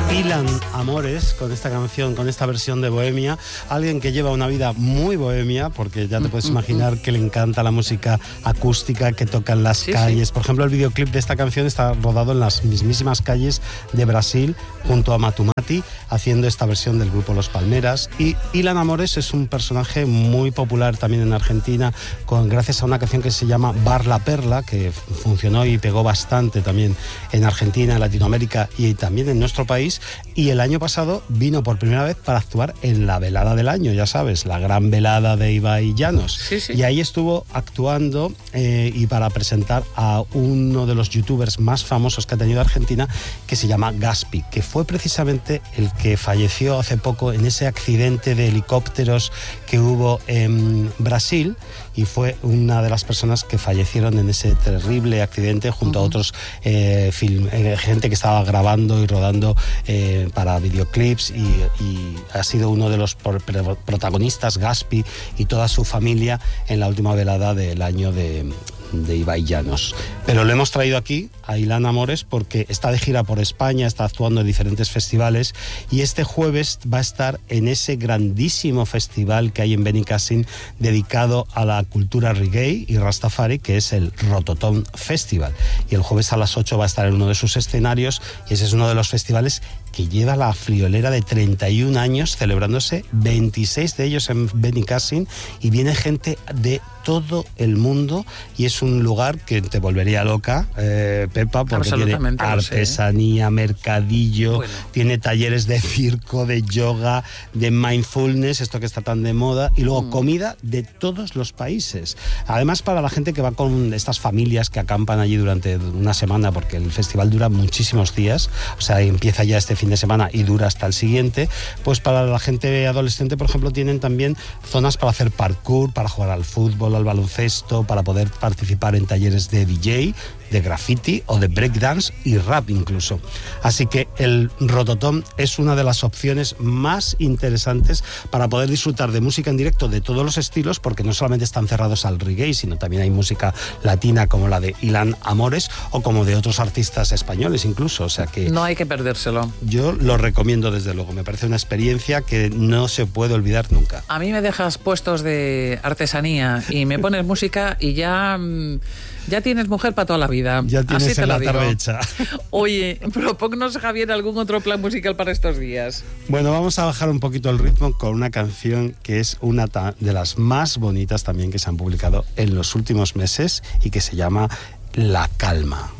Ilan Amores con esta canción, con esta versión de Bohemia. Alguien que lleva una vida muy bohemia, porque ya te puedes imaginar que le encanta la música acústica que toca en las calles. Sí. Por ejemplo, el videoclip de esta canción está rodado en las mismísimas calles de Brasil, junto a Matumati, haciendo esta versión del grupo Los Palmeras. Y Ilan Amores es un personaje muy popular también en Argentina, gracias a una canción que se llama Bar La Perla, que funcionó y pegó bastante también en Argentina, en Latinoamérica y también en nuestro país. Y el año pasado vino por primera vez para actuar en la velada del año, ya sabes, la gran velada de Ibai Llanos. Sí, sí. Y ahí estuvo actuando y para presentar a uno de los youtubers más famosos que ha tenido Argentina, que se llama Gaspi, que fue precisamente el que falleció hace poco en ese accidente de helicópteros que hubo en Brasil, y fue una de las personas que fallecieron en ese terrible accidente junto a otros gente que estaba grabando y rodando para videoclips, y ha sido uno de los protagonistas, Gaspi y toda su familia, en la última velada del año de Ibai Llanos. Pero lo hemos traído aquí a Ilan Amores porque está de gira por España, está actuando en diferentes festivales, y este jueves va a estar en ese grandísimo festival que hay en Benicàssim dedicado a la cultura reggae y rastafari, que es el Rototom Festival, y el jueves a las 8 va a estar en uno de sus escenarios, y ese es uno de los festivales que lleva la friolera de 31 años celebrándose, 26 de ellos en Benicàssim, y viene gente de todo el mundo, y es un lugar que te volvería loca, Pepa, porque tiene artesanía, mercadillo, tiene talleres de circo, de yoga, de mindfulness, esto que está tan de moda, y luego comida de todos los países. Además, para la gente que va con estas familias que acampan allí durante una semana, porque el festival dura muchísimos días, o sea, empieza ya este fin de semana y dura hasta el siguiente, pues para la gente adolescente, por ejemplo, tienen también zonas para hacer parkour, para jugar al fútbol, al baloncesto, para poder participar en talleres de DJ, de graffiti o de breakdance y rap incluso. Así que el Rototom es una de las opciones más interesantes para poder disfrutar de música en directo de todos los estilos, porque no solamente están cerrados al reggae, sino también hay música latina como la de Ilan Amores o como de otros artistas españoles incluso, o sea que no hay que perdérselo. Yo lo recomiendo desde luego, me parece una experiencia que no se puede olvidar nunca. A mí me dejas puestos de artesanía y me pones música y ya tienes mujer para toda la vida. Ya tienes en la tarde hecha. Oye, propónnos, Javier, algún otro plan musical para estos días. Bueno, vamos a bajar un poquito el ritmo con una canción que es una de las más bonitas también que se han publicado en los últimos meses y que se llama La Calma.